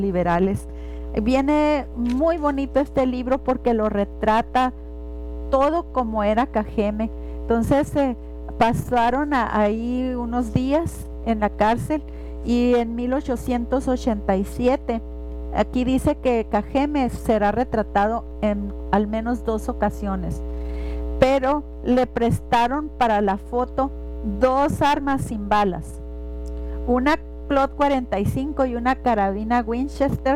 liberales. Viene muy bonito este libro porque lo retrata todo como era Cajeme. Entonces pasaron ahí unos días en la cárcel y en 1887 aquí dice que Cajeme será retratado en al menos 2 ocasiones, pero le prestaron para la foto 2 armas sin balas, una Colt 45 y una carabina Winchester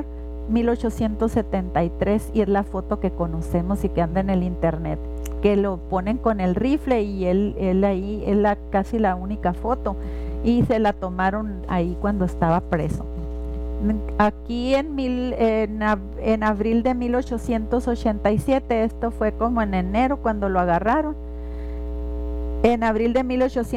1873, y es la foto que conocemos y que anda en el internet, que lo ponen con el rifle y él ahí es casi la única foto, y se la tomaron ahí cuando estaba preso. Aquí en abril de 1887, esto fue como en enero cuando lo agarraron, en abril de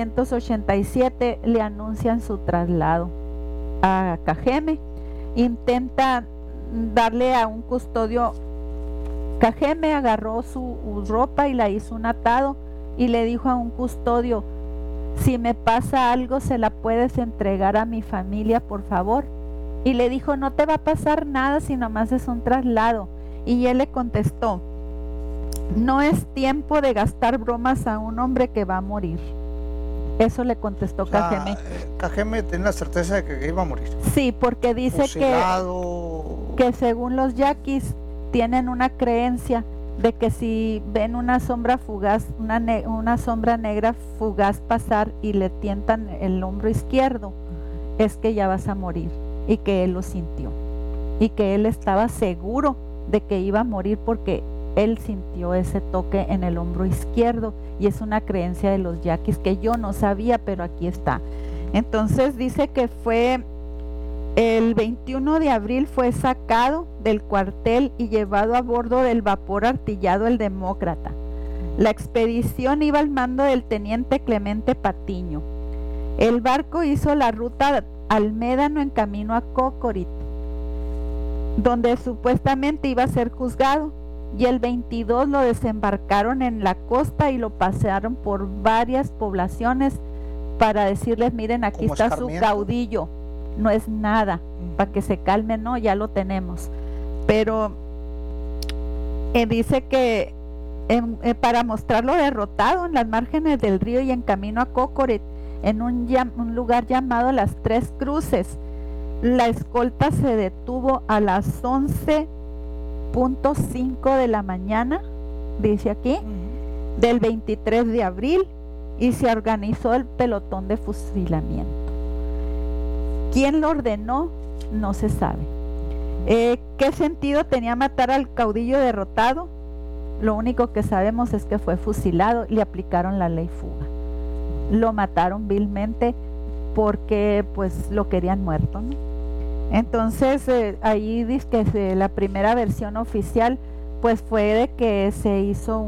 1887 le anuncian su traslado a Cajeme. Intenta darle a un custodio. Cajeme agarró su ropa y la hizo un atado y le dijo a un custodio: si me pasa algo, se la puedes entregar a mi familia, por favor. Y le dijo: no te va a pasar nada si nomás es un traslado. Y él le contestó: no es tiempo de gastar bromas a un hombre que va a morir. Eso le contestó Cajeme. Cajeme tenía la certeza de que iba a morir. Sí, porque dice que según los yaquis tienen una creencia de que si ven una sombra fugaz, una sombra negra fugaz pasar y le tientan el hombro izquierdo, es que ya vas a morir, y que él lo sintió y que él estaba seguro de que iba a morir porque él sintió ese toque en el hombro izquierdo, y es una creencia de los yaquis que yo no sabía, pero aquí está. Entonces dice que fue el 21 de abril fue sacado del cuartel y llevado a bordo del vapor artillado El Demócrata. La expedición iba al mando del teniente Clemente Patiño. El barco hizo la ruta al Médano en camino a Cocorit, donde supuestamente iba a ser juzgado, y el 22 lo desembarcaron en la costa y lo pasearon por varias poblaciones para decirles: miren, aquí está su caudillo, no es nada, para que se calmen, no, ya lo tenemos. Pero dice que para mostrarlo derrotado en las márgenes del río y en camino a Cocorit, en un lugar llamado Las Tres Cruces, la escolta se detuvo a las 11:05 de la mañana, dice aquí, del 23 de abril, y se organizó el pelotón de fusilamiento. ¿Quién lo ordenó? No se sabe. ¿Qué sentido tenía matar al caudillo derrotado? Lo único que sabemos es que fue fusilado y le aplicaron la ley fuga. Lo mataron vilmente porque pues lo querían muerto, ¿no? Entonces ahí dice que la primera versión oficial pues fue de que se hizo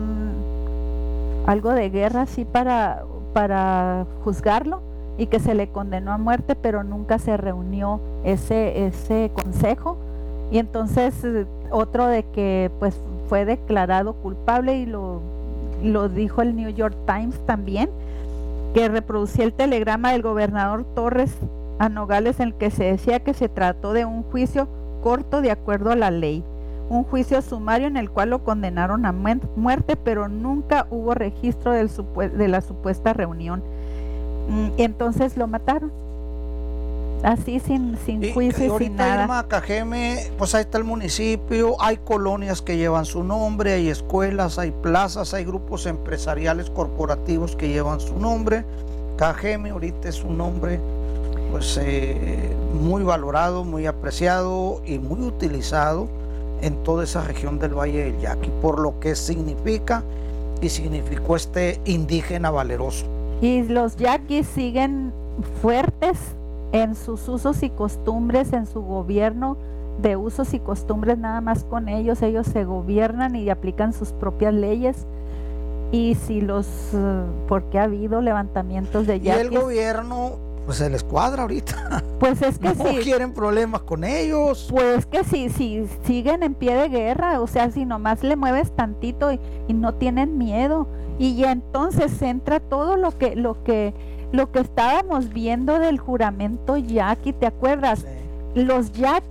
algo de guerra así para juzgarlo, y que se le condenó a muerte, pero nunca se reunió ese consejo. Y entonces otro de que pues fue declarado culpable, y lo dijo el New York Times también, que reproducía el telegrama del gobernador Torres a Nogales, en el que se decía que se trató de un juicio corto de acuerdo a la ley, un juicio sumario en el cual lo condenaron a muerte, pero nunca hubo registro de la supuesta reunión. Entonces lo mataron así, sin juicio y sin nada. Irma, Cajeme, pues ahí está el municipio, hay colonias que llevan su nombre, hay escuelas, hay plazas, hay grupos empresariales corporativos que llevan su nombre. Cajeme ahorita es un nombre pues muy valorado, muy apreciado y muy utilizado en toda esa región del Valle del Yaqui, por lo que significa y significó este indígena valeroso. Y los yaquis siguen fuertes en sus usos y costumbres, en su gobierno de usos y costumbres, nada más con ellos se gobiernan y aplican sus propias leyes. Y si porque ha habido levantamientos de yaquis. Y el gobierno pues se les cuadra ahorita. Pues es que no sí, quieren problemas con ellos. Pues que si siguen en pie de guerra, o sea, si nomás le mueves tantito y no tienen miedo. Y ya entonces entra todo lo que estábamos viendo del juramento yaqui, ¿te acuerdas? Sí. Los yaquis